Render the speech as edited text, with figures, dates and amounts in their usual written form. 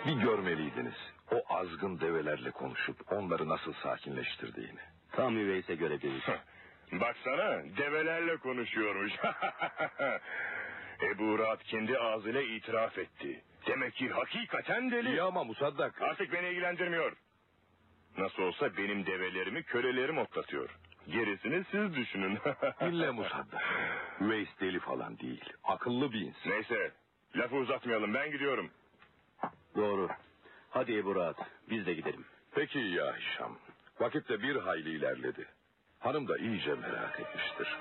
Bir görmeliydiniz. O azgın develerle konuşup onları nasıl sakinleştirdiğini. Tam Üveys'e göre değil. Baksana, develerle konuşuyormuş. Ebu Rahat kendi ağzıyla itiraf etti. Demek ki hakikaten deli. İyi ama Musaddak. Artık beni ilgilendirmiyor. Nasıl olsa benim develerimi kölelerim otlatıyor. Gerisini siz düşünün. Dinle Musaddak. Üveys deli falan değil. Akıllı bir insan. Neyse, lafı uzatmayalım, ben gidiyorum. Doğru. Hadi Ebu Rahat, biz de gidelim. Peki ya Hişam. Vakit de bir hayli ilerledi. Hanım da iyice merak etmiştir.